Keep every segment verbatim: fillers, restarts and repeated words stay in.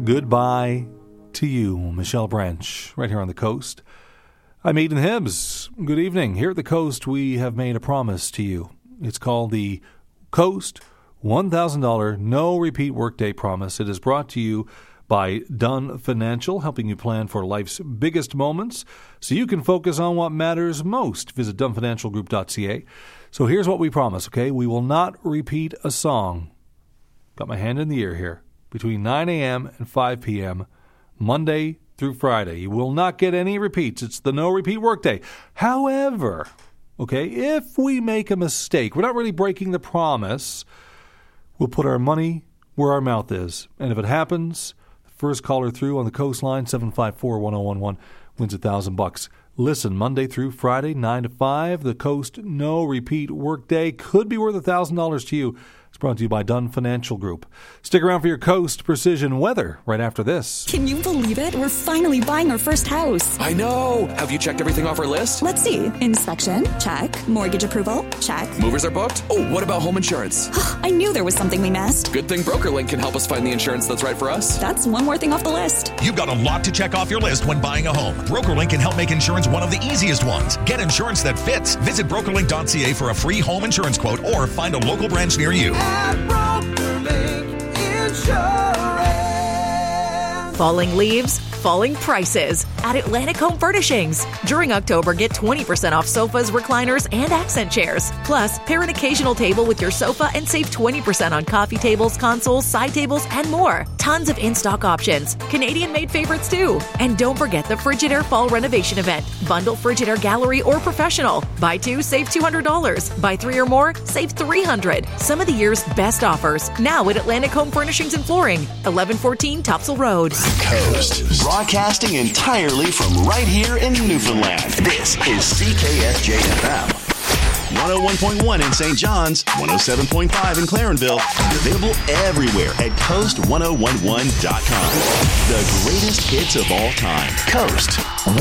Goodbye to you, Michelle Branch, right here on the coast. I'm Aidan Hibbs. Good evening. Here at the coast, we have made a promise to you. It's called the Coast one thousand dollars No Repeat Workday Promise. It is brought to you by Dunn Financial, helping you plan for life's biggest moments so you can focus on what matters most. Visit dun financial group dot c a. So here's what we promise, okay? We will not repeat a song. Got my hand in the air here. Between nine a.m. and five p.m., Monday through Friday. You will not get any repeats. It's the no repeat workday. However, okay, if we make a mistake, we're not really breaking the promise. We'll put our money where our mouth is. And if it happens, the first caller through on the coastline, seven five four, one oh one one, wins a thousand bucks. Listen, Monday through Friday, nine to five, the Coast no repeat workday could be worth a thousand dollars to you. It's brought to you by Dunn Financial Group. Stick around for your Coast Precision weather right after this. Can you believe it? We're finally buying our first house. I know. Have you checked everything off our list? Let's see. Inspection? Check. Mortgage approval? Check. Movers are booked? Oh, what about home insurance? I knew there was something we missed. Good thing BrokerLink can help us find the insurance that's right for us. That's one more thing off the list. You've got a lot to check off your list when buying a home. BrokerLink can help make insurance one of the easiest ones. Get insurance that fits. Visit broker link dot c a for a free home insurance quote or find a local branch near you. Falling leaves, falling prices at Atlantic Home Furnishings. During October, get twenty percent off sofas, recliners, and accent chairs. Plus, pair an occasional table with your sofa and save twenty percent on coffee tables, consoles, side tables, and more. Tons of in-stock options. Canadian-made favorites, too. And don't forget the Frigidaire Fall Renovation Event. Bundle Frigidaire Gallery or Professional. Buy two, save two hundred dollars. Buy three or more, save three hundred dollars. Some of the year's best offers. Now at Atlantic Home Furnishings and Flooring. eleven fourteen Topsail Road. Coast. Broadcasting entirely from right here in Newfoundland. This is C K S J F M. one oh one point one in Saint John's, one oh seven point five in Clarenville, and available everywhere at coast ten eleven dot com. The greatest hits of all time. Coast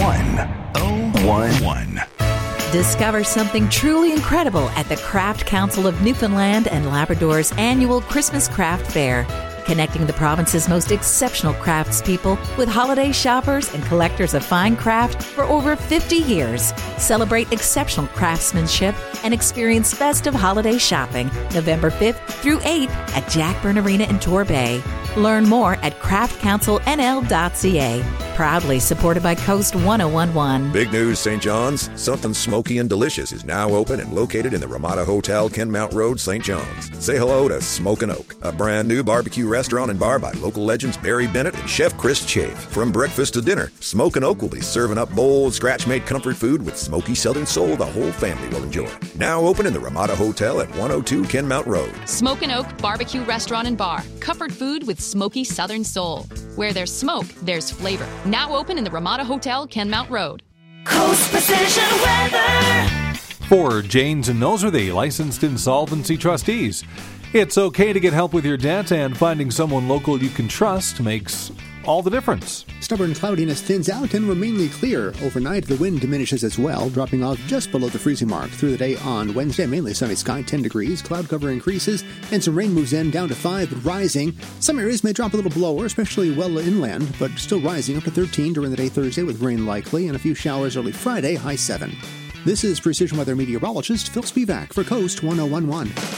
ten eleven. Discover something truly incredible at the Craft Council of Newfoundland and Labrador's annual Christmas Craft Fair. Connecting the province's most exceptional craftspeople with holiday shoppers and collectors of fine craft for over fifty years. Celebrate exceptional craftsmanship and experience festive holiday shopping November fifth through eighth at Jackburn Arena in Torbay. Learn more at craft council n l dot c a. Proudly supported by Coast ten eleven. Big news, Saint John's. Something smoky and delicious is now open and located in the Ramada Hotel, Kenmount Road, Saint John's. Say hello to Smokin' Oak, a brand new barbecue restaurant and bar by local legends Barry Bennett and Chef Chris Chafe. From breakfast to dinner, Smokin' Oak will be serving up bold, scratch-made comfort food with smoky southern soul the whole family will enjoy. Now open in the Ramada Hotel at one oh two Kenmount Road. Smokin' Oak Barbecue Restaurant and Bar. Comfort food with smoky southern soul. Where there's smoke, there's flavor. Now open in the Ramada Hotel, Kenmount Road. Coast Precision Weather. For Janes and Noseworthy, licensed insolvency trustees. It's okay to get help with your debt, and finding someone local you can trust makes all the difference. Stubborn cloudiness thins out and we're mainly clear. Overnight, the wind diminishes as well, dropping off just below the freezing mark. Through the day on Wednesday, mainly sunny sky, ten degrees. Cloud cover increases, and some rain moves in, down to five, but rising. Some areas may drop a little below, especially well inland, but still rising up to thirteen during the day Thursday with rain likely, and a few showers early Friday, high seven. This is Precision Weather meteorologist Phil Spivak for Coast ten eleven.